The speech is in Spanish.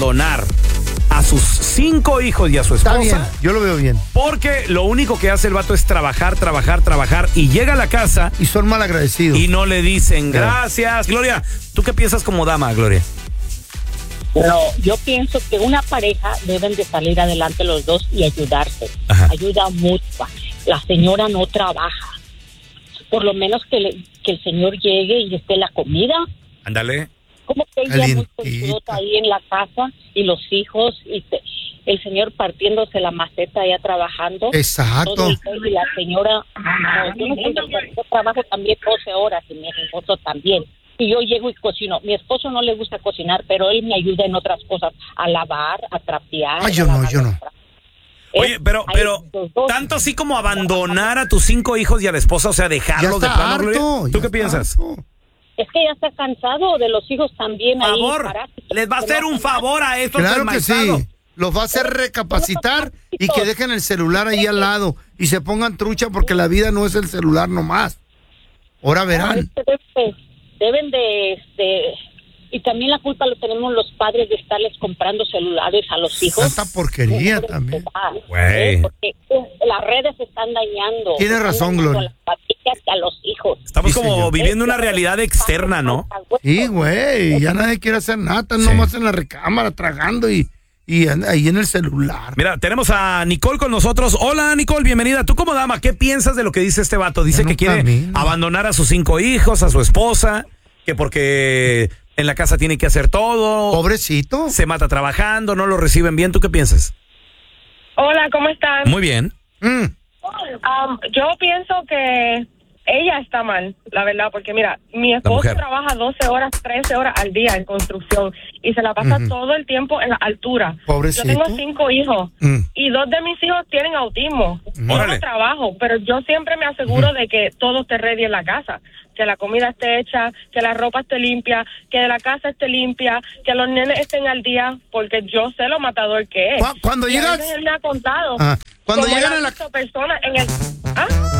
abandonar a sus 5 hijos y a su esposa. Está bien, yo lo veo bien. Porque lo único que hace el vato es trabajar y llega a la casa y son malagradecidos y no le dicen gracias. Gloria, ¿tú qué piensas como dama, Gloria? Pero yo pienso que una pareja deben de salir adelante los dos y ayudarse. Ajá. Ayuda mutua. La señora no trabaja. Por lo menos que el señor llegue y esté la comida. Ándale. Como que ella muy conchuda ahí en la casa y los hijos y el señor partiéndose la maceta allá trabajando. Exacto. Todo el día, y la señora, yo trabajo también 12 horas y mi esposo también. Y yo llego y cocino. Mi esposo no le gusta cocinar, pero él me ayuda en otras cosas, a lavar, a trapear. Yo no. Oye, pero tanto así como abandonar a tus 5 hijos y a la esposa, o sea, dejarlos de plano, Gloria. ¿Tú qué piensas? Es que ya está cansado de los hijos también. Favor, ahí. les va a hacer un favor a estos Claro que sí. Los va a hacer recapacitar y que dejen el celular ahí al lado y se pongan trucha porque la vida no es el celular nomás. Ahora verán. Deben de y también la culpa lo tenemos los padres de estarles comprando celulares a los hijos. Tanta porquería también. Porque las redes se están dañando. Tienes razón, Gloria. A los hijos. Estamos como viviendo una realidad externa, ¿no? Sí, güey, ya nadie quiere hacer nada, están nomás en la recámara tragando y ahí en el celular. Mira, tenemos a Nicole con nosotros. Hola, Nicole, bienvenida. Tú como dama, ¿qué piensas de lo que dice este vato? Dice que quiere abandonar a sus 5 hijos, a su esposa, que porque en la casa tiene que hacer todo. Pobrecito. Se mata trabajando, no lo reciben bien. ¿Tú qué piensas? Hola, ¿cómo están? Muy bien. Yo pienso que ella está mal, la verdad, porque mira, mi esposo trabaja 12 horas, 13 horas al día en construcción y se la pasa todo el tiempo en la altura. Pobrecito. Yo tengo 5 hijos y 2 de mis hijos tienen autismo. Yo no trabajo, pero yo siempre me aseguro de que todo esté ready en la casa, que la comida esté hecha, que la ropa esté limpia, que la casa esté limpia, que los nenes estén al día, porque yo sé lo matador que es. Cuando llegas, él me ha contado. cuando llegan a la persona en el